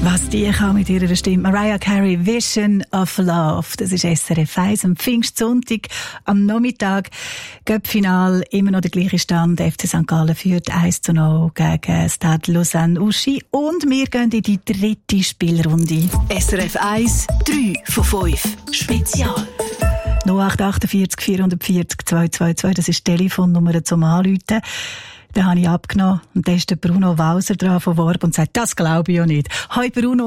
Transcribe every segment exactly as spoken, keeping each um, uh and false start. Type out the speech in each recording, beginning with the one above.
Was die kann mit ihrer Stimme. Mariah Carey, Vision of Love. Das ist S R F eins am Pfingstsonntag am Nachmittag. Göppfinal, immer noch der gleiche Stand. F C Sankt Gallen führt eins zu null gegen Stade Lausanne-Uschi. Und wir gehen in die dritte Spielrunde. S R F eins, drei von fünf. Spezial. null acht acht vier vier vier zwei zwei zwei, das ist die Telefonnummer zum Anrufen. Den habe ich abgenommen. Und da ist der Bruno Walser dran von Worb und sagt, das glaube ich ja nicht. Hi Bruno.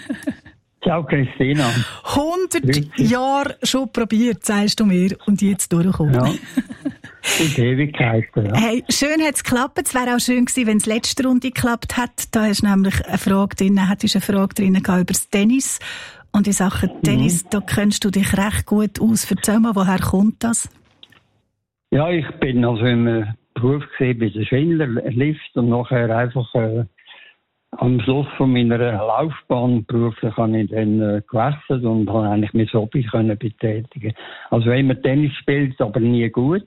Ciao Christina. hundert Jahre schon probiert, sagst du mir, und jetzt durchgekommen. Ja. Und Ewigkeiten, ja. Hey, schön hat es geklappt. Es wäre auch schön gewesen, wenn es letzte Runde geklappt hat. Da hast du nämlich eine Frage drin, hattest eine Frage drin gehabt über das Tennis. Und in Sachen Tennis, mhm. da kennst du dich recht gut aus. Erzähl mal, woher kommt das? Ja, ich bin also im Beruf gesehen bei der Schindler-Lift und nachher einfach äh, am Schluss von meiner Laufbahn beruflich habe ich dann äh, gewechselt und habe eigentlich mein Hobby können betätigen. Also immer Tennis spielt, aber nie gut.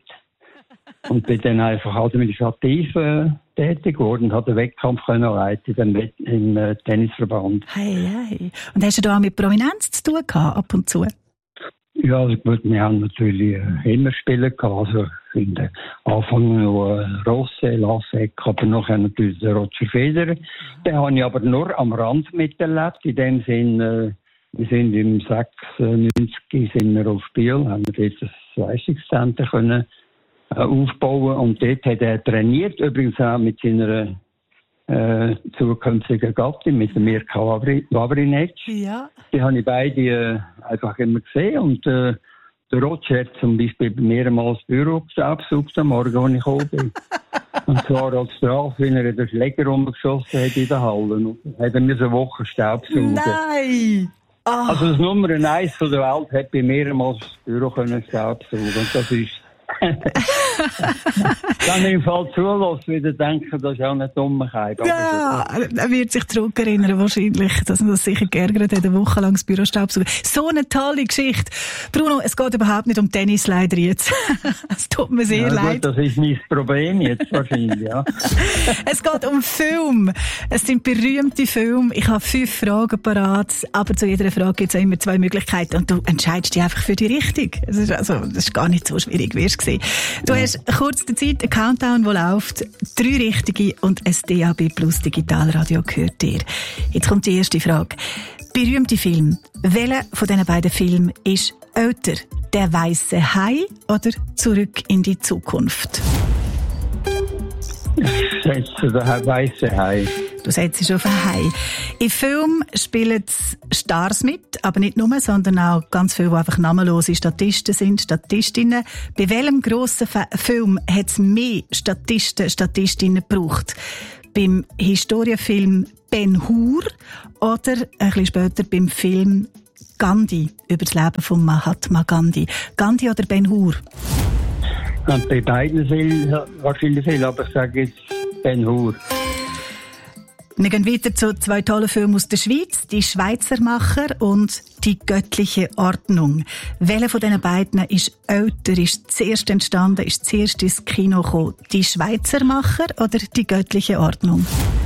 Und bin dann einfach administrativ äh, tätig geworden und habe den Wettkampf können leiten im, im äh, Tennisverband. Hey, hey. Und hast du da auch mit Prominenz zu tun gehabt, ab und zu? Ja, also gut, wir haben natürlich äh, immer Spieler gehabt. Also in den Anfang noch äh, Rossi, Lasek, aber nachher natürlich der Roger Federer. Den habe ich aber nur am Rand miterlebt. In dem Sinn, äh, wir sind im sechsundneunzig sind wir auf Biel, haben wir dort das Leistungszentrum können äh, aufbauen und dort hat er trainiert, übrigens auch mit seiner äh, zukünftigen Gattin, mit der Mirka Wawrinec. Ja. Die habe ich beide äh, einfach immer gesehen und äh, der Roger hat zum Beispiel bei mir mal das Büro gestaubsaugt am Morgen, als ich gekommen bin. Und zwar als Strafe, wenn er den Schläger rumgeschossen hat in der Halle. Und hat er mir so eine Woche staubsaugen. Nein! Oh. Also das Nummer eins von der Welt hat bei mir mal das Büro können staubsaugen. Und das ist... Kann ich im Fall zulassen, wieder denken, das ist auch eine Dummheit. Ja, er wird sich zurückerinnern, wahrscheinlich, dass er das sicher geärgert hat, eine Woche lang das Bürostaubsaugen. So eine tolle Geschichte. Bruno, es geht überhaupt nicht um Tennis leider jetzt. Es tut mir sehr ja, leid. Gut, das ist mein Problem jetzt wahrscheinlich, ja. Es geht um Film. Es sind berühmte Filme. Ich habe fünf Fragen parat, aber zu jeder Frage gibt es immer zwei Möglichkeiten und du entscheidest dich einfach für die richtige. Das ist, also, das ist gar nicht so schwierig, wirst du sehen. Du hast kurz die Zeit, einen Countdown, der läuft, drei richtige und ein D A B Plus Digitalradio gehört dir. Jetzt kommt die erste Frage. Berühmte Film. Welcher von diesen beiden Filmen ist älter? Der weiße Hai oder Zurück in die Zukunft? Ich setze den weißen Hai. Du setzt auf einen Hai. Im Film spielen Stars mit, aber nicht nur, sondern auch ganz viele, die einfach namenlose Statisten sind, Statistinnen. Bei welchem grossen Film hat es mehr Statisten, Statistinnen gebraucht? Beim Historienfilm Ben Hur oder ein bisschen später beim Film Gandhi über das Leben von Mahatma Gandhi? Gandhi oder Ben Hur? Und bei beiden viel, wahrscheinlich viel, aber ich sage jetzt Ben Hur. Wir gehen weiter zu zwei tollen Filmen aus der Schweiz. «Die Schweizermacher» und «Die göttliche Ordnung». Welcher von diesen beiden ist älter, ist zuerst entstanden, ist zuerst ins Kino gekommen? «Die Schweizermacher» oder «Die göttliche Ordnung»?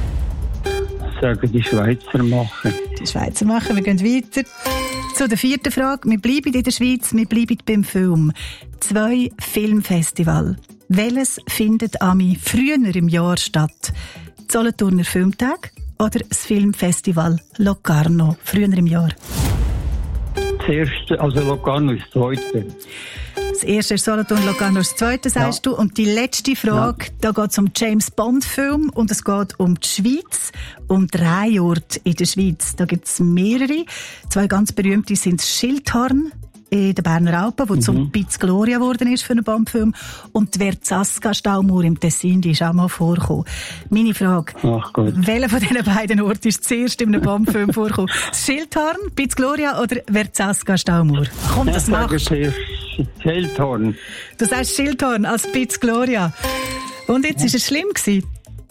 Ich sage «Die Schweizermacher». «Die Schweizermacher», wir gehen weiter zu der vierten Frage. Wir bleiben in der Schweiz, wir bleiben beim Film. Zwei Filmfestival. Welches findet ami früher im Jahr statt? Solothurner Filmtag oder das Filmfestival Locarno, früher im Jahr? Das erste, also Locarno ist das zweite. Das erste ist Solothurn, Locarno ist das zweite, sagst ja. Du. Und die letzte Frage, ja. Da geht es um James Bond-Film und es geht um die Schweiz, um Drehorte in der Schweiz. Da gibt es mehrere. Zwei ganz berühmte sind das Schildhorn in den Berner Alpen, wo mhm. zum Piz Gloria geworden ist für einen Bondfilm. Und die Verzaska-Staumauer im Tessin, die ist auch mal vorgekommen. Meine Frage, Ach Gott. Welcher von diesen beiden Orten ist zuerst in einem Bondfilm vorgekommen? Das Schildhorn, Piz Gloria oder Verzaska-Staumauer? Komm, das machst du. Schildhorn. Du sagst Schildhorn als Piz Gloria. Und jetzt war es schlimm gewesen.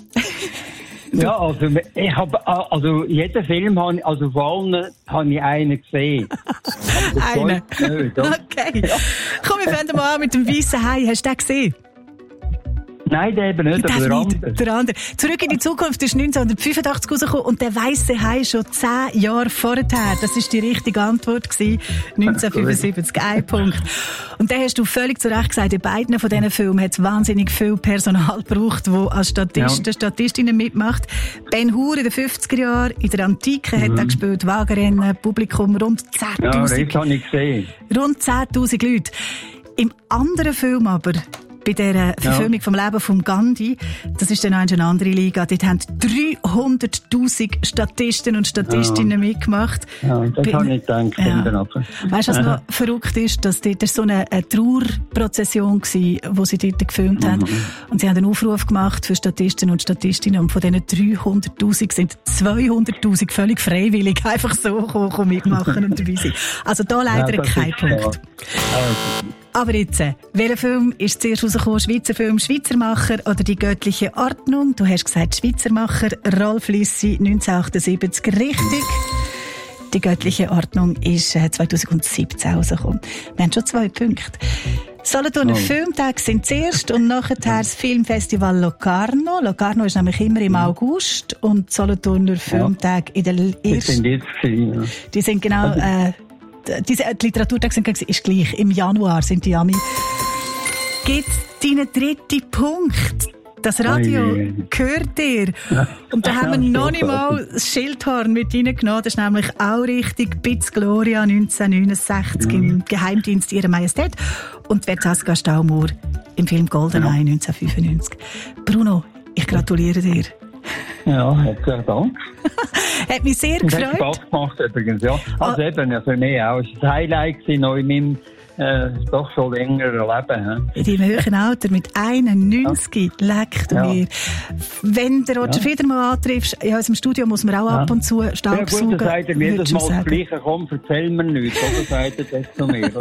Ja, also, ich hab, also, jeden Film habe ich, also, vor allem habe ich einen gesehen. Einen? Okay. Ja. Komm, wir fangen mal an mit dem weißen Hai. Hast du den gesehen? Nein, der eben nicht, Das aber der nicht, andere. der andere. Zurück in die Zukunft ist neunzehnhundertfünfundachtzig rausgekommen und der Weisse Hai schon zehn Jahre vorher. Das ist die richtige Antwort gewesen. neunzehnhundertfünfundsiebzig, ein Punkt. Und da hast du völlig zu Recht gesagt, in beiden von diesen Filmen hat es wahnsinnig viel Personal gebraucht, das als Statisten, ja. Statistinnen mitmacht. Ben Hur in den fünfziger Jahren, in der Antike, mhm. hat er gespielt, Wagenrennen, Publikum, rund zehntausend. Ja, das habe ich gesehen. Rund zehntausend Leute. Im anderen Film aber, bei der Verfilmung ja. vom Leben von Gandhi, das ist dann auch eine andere Liga, dort haben dreihunderttausend Statisten und Statistinnen ja. mitgemacht. Ja, das habe ich nicht gedacht. Ja. Weißt du, was noch verrückt ist, dass dort so eine, eine Trauerprozession war, wo sie dort gefilmt mhm. haben. Und sie haben einen Aufruf gemacht für Statisten und Statistinnen und von diesen dreihunderttausend sind zweihunderttausend völlig freiwillig einfach so kommen, mitmachen und dabei sein. Also da leider ja, kein Punkt. Ja. Aber jetzt, welcher Film ist zuerst rausgekommen? Schweizer Film, Schweizermacher oder Die göttliche Ordnung? Du hast gesagt Schweizermacher, Rolf Lissi, neunzehnhundertachtundsiebzig, richtig. Die göttliche Ordnung ist zweitausendsiebzehn rausgekommen. Wir haben schon zwei Punkte. Solothurner oh. Filmtage sind zuerst und nachher das Filmfestival Locarno. Locarno ist nämlich immer im August und Solothurner Filmtage in der ersten... Die sind jetzt gewesen, ja. Die sind genau... Äh, Diese die Literaturtage sind ist gleich. Im Januar sind die Ami. Geht's deinen dritten Punkt? Das Radio oh, yeah. gehört dir. Und da haben wir noch nicht mal das Schildhorn mit reingenommen. Das ist nämlich auch richtig. Bitz Gloria neunzehnhundertneunundsechzig mm. im Geheimdienst Ihrer Majestät. Und Verzaska Staumur im Film Goldeneye ja. neunzehnhundertfünfundneunzig. Bruno, ich gratuliere dir. Ja, herzlichen Dank. Hat mich sehr gefreut. Hat Spaß gemacht übrigens, ja. Also oh. eben, für mich auch. Es war ein Highlight noch in meinem äh, doch schon längeren Leben. He? In deinem höheren Alter, mit einundneunzig, ja. leckt du ja. mir. Wenn der Roger ja. Federer mal antriffst, in unserem Studio muss man auch ja. ab und zu Staubsaugen. Ja gut, dann sagt er jedes Mal das Gleiche, komm, erzähl mir nichts. Oder sagt er das zu mir?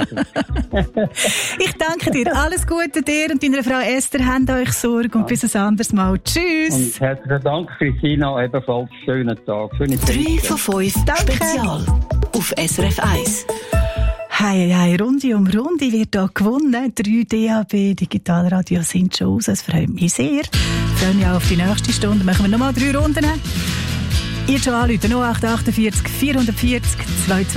Ich danke dir. Alles Gute dir und deiner Frau Esther. Habt euch Sorge und ja. bis ein anderes Mal. Tschüss. Und herzlichen Dank, Christina. Ebenfalls schönen Tag. Schöne drei von fünf Spezial auf S R F eins. Hei, hei, Runde um Runde wird hier gewonnen. Drei D A B Digitalradio sind schon raus. Es freut mich sehr. Ich freue mich auch auf die nächste Stunde. Machen wir nochmal drei Runden. Ihr schon anrufen. null acht acht vier vierhundertvierzig zweiundzwanzig